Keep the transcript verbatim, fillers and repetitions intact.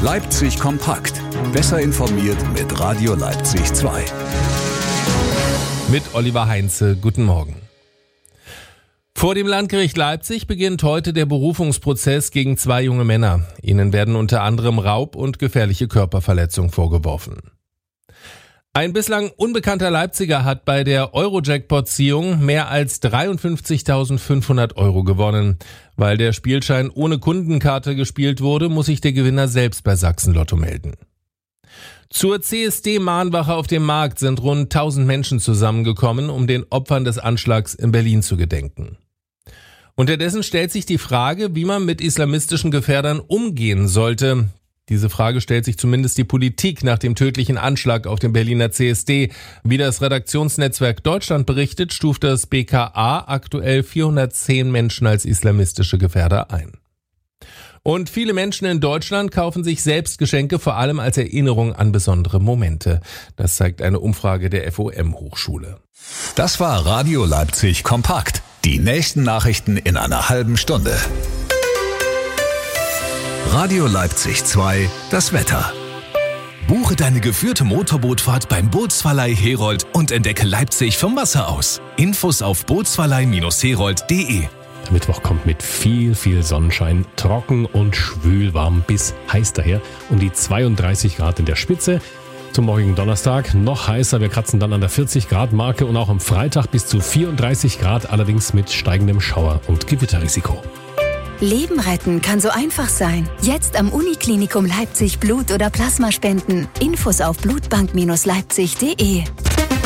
Leipzig kompakt. Besser informiert mit Radio Leipzig zwei. Mit Oliver Heinze, guten Morgen. Vor dem Landgericht Leipzig beginnt heute der Berufungsprozess gegen zwei junge Männer. Ihnen werden unter anderem Raub und gefährliche Körperverletzung vorgeworfen. Ein bislang unbekannter Leipziger hat bei der Euro-Jackpot-Ziehung mehr als dreiundfünfzigtausendfünfhundert Euro gewonnen. Weil der Spielschein ohne Kundenkarte gespielt wurde, muss sich der Gewinner selbst bei Sachsen-Lotto melden. Zur C S D-Mahnwache auf dem Markt sind rund tausend Menschen zusammengekommen, um den Opfern des Anschlags in Berlin zu gedenken. Unterdessen stellt sich die Frage, wie man mit islamistischen Gefährdern umgehen sollte. Diese Frage stellt sich zumindest die Politik nach dem tödlichen Anschlag auf dem Berliner C S D. Wie das Redaktionsnetzwerk Deutschland berichtet, stuft das B K A aktuell vierhundertzehn Menschen als islamistische Gefährder ein. Und viele Menschen in Deutschland kaufen sich selbst Geschenke, vor allem als Erinnerung an besondere Momente. Das zeigt eine Umfrage der F O M-Hochschule. Das war Radio Leipzig kompakt. Die nächsten Nachrichten in einer halben Stunde. Radio Leipzig zwei, das Wetter. Buche deine geführte Motorbootfahrt beim Bootsverleih Herold und entdecke Leipzig vom Wasser aus. Infos auf bootsverleih Herold punkt de. Der Mittwoch kommt mit viel, viel Sonnenschein, trocken und schwül warm bis heiß daher. Um die zweiunddreißig Grad in der Spitze. Zum morgigen Donnerstag noch heißer, wir kratzen dann an der vierzig Grad Marke und auch am Freitag bis zu vierunddreißig Grad, allerdings mit steigendem Schauer- und Gewitterrisiko. Leben retten kann so einfach sein. Jetzt am Uniklinikum Leipzig Blut oder Plasma spenden. Infos auf blutbank Leipzig punkt de.